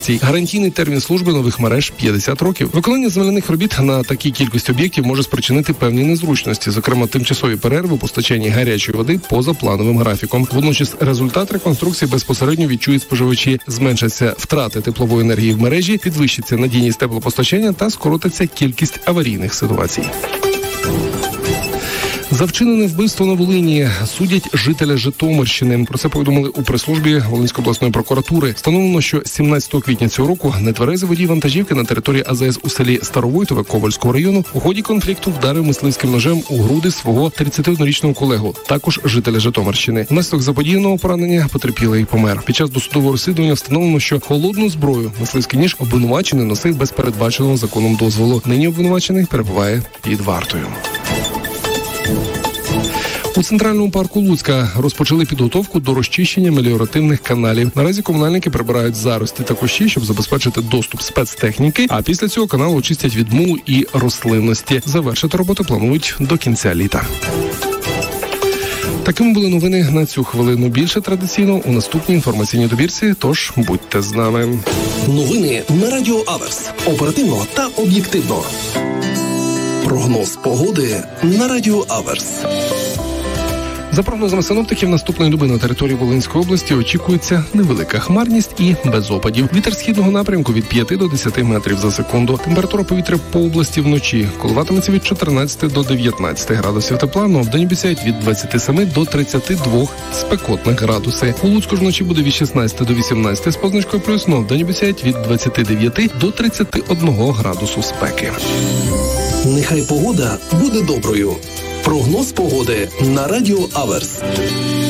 Гарантійний термін служби нових мереж – 50 років. Виконання земляних робіт на такій кількості об'єктів може спричинити певні незручності, зокрема тимчасові перерви у постачанні гарячої води поза плановим графіком. Водночас результат реконструкції безпосередньо відчують споживачі. Зменшаться втрати теплової енергії в мережі, підвищиться надійність теплопостачання та скоротиться кількість аварійних ситуацій. За вчинене вбивство на Волині судять жителя Житомирщини. Про це повідомили у прес-службі Волинської обласної прокуратури. Встановлено, що 17 квітня цього року нетверезий водій вантажівки на території АЗС у селі Старовойтове Ковальського району у ході конфлікту вдарив мисливським ножем у груди свого 31-річного колегу, також жителя Житомирщини. Внаслідок заподіяного поранення потерпілий помер. Під час досудового розслідування встановлено, що холодну зброю мисливський ніж обвинувачений носив без передбаченого законом дозволу. Нині обвинувачений перебуває під вартою. У Центральному парку Луцька розпочали підготовку до розчищення меліоративних каналів. Наразі комунальники прибирають зарості та кущі, щоб забезпечити доступ спецтехніки, а після цього канал очистять від мулу і рослинності. Завершити роботу планують до кінця літа. Такими були новини на цю хвилину. Більше традиційно у наступній інформаційній добірці, тож будьте з нами. Новини на Радіо Аверс. Оперативно та об'єктивно. Прогноз погоди на Радіо Аверс. За прогнозами синоптиків, наступної доби на території Волинської області очікується невелика хмарність і без опадів. Вітер східного напрямку від 5 до 10 метрів за секунду. Температура повітря по області вночі коливатиметься від 14 до 19 градусів тепла, но вдень обіцяють від 27 до 32 спекотних градуси. У Луцьку ж вночі буде від 16 до 18 з позначкою плюс, но вдень обіцяють від 29 до 31 градусу спеки. Нехай погода буде доброю. Прогноз погоди на Радіо Аверс.